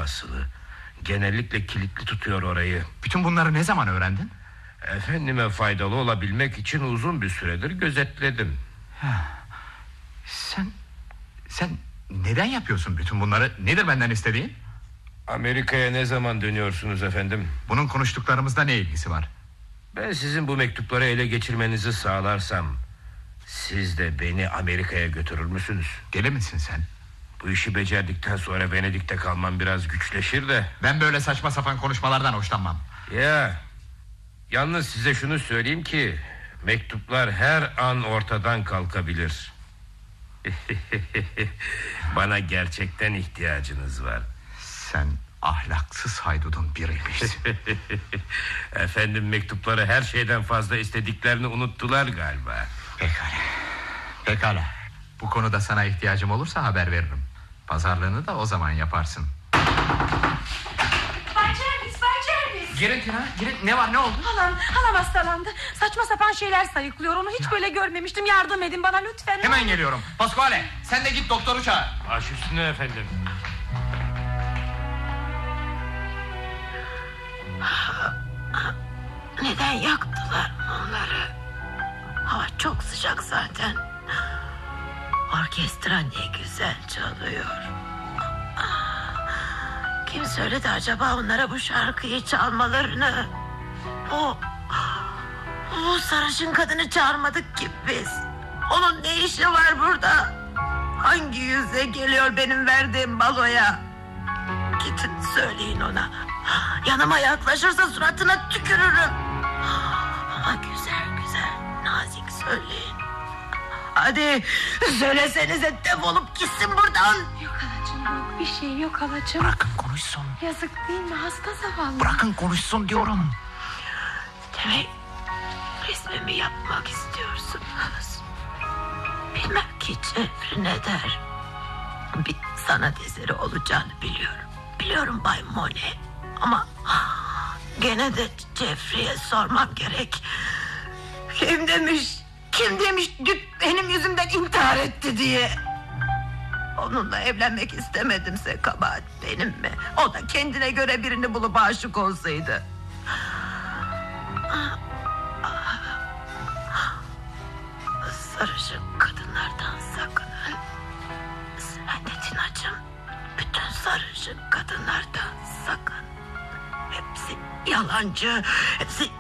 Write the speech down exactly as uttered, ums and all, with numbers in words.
asılı. Genellikle kilitli tutuyor orayı. Bütün bunları ne zaman öğrendin? Efendime faydalı olabilmek için uzun bir süredir gözetledim. Ha. Sen Sen neden yapıyorsun bütün bunları? Nedir benden istediğin? Amerika'ya ne zaman dönüyorsunuz efendim? Bunun konuştuklarımızda ne ilgisi var? Ben sizin bu mektupları ele geçirmenizi sağlarsam, siz de beni Amerika'ya götürür müsünüz? Deli misin sen? Bu işi becerdikten sonra Venedik'te kalmam biraz güçleşir de. Ben böyle saçma sapan konuşmalardan hoşlanmam. Ya, yalnız size şunu söyleyeyim ki mektuplar her an ortadan kalkabilir. Bana gerçekten ihtiyacınız var. Sen ahlaksız haydudun biriymişsin. Efendim, mektupları her şeyden fazla istediklerini unuttular galiba. Pekala. Pekala. Bu konuda sana ihtiyacım olursa haber veririm. Pazarlığını da o zaman yaparsın. Bay Jarvis, Bay Jarvis. Girin Tina, girin. Ne var, ne oldu? Halam, halam hastalandı. Saçma sapan şeyler sayıklıyor. Onu hiç ya. böyle görmemiştim. Yardım edin bana lütfen. Hemen geliyorum. Pasquale, sen de git doktoru çağır. Baş üstüne efendim. Neden yaktılar onları? Hava çok sıcak zaten. Orkestra ne güzel çalıyor. Kim söyledi acaba onlara bu şarkıyı çalmalarını? O, bu sarışın kadını çağırmadık ki biz. Onun ne işi var burada? Hangi yüzle geliyor benim verdiğim baloya? Gidin söyleyin ona. Yanıma yaklaşırsa suratına tükürürüm. Ama güzel güzel nazik söyleyin. Hadi söylesenize, defolup gitsin buradan. Yok halacığım, yok bir şey yok halacığım. Bırakın konuşsun. Yazık değil mi, hasta zavallı. Bırakın konuşsun diyorum. Demek resmimi yapmak istiyorsunuz. Bilmem ki Jeffrey ne der. Bir sanat eseri olacağını biliyorum. Biliyorum Bay Monet. Ama gene de Jeffrey'e sormam gerek. Kim demiş, kim demiş dün benim yüzümden intihar etti diye. Onunla evlenmek istemedimse kabahat benim mi? O da kendine göre birini bulup aşık olsaydı. Sarışın kadınlardan sakının. Sen de Tina'cığım, bütün sarışın kadınlardan sakın. Hepsi yalancı,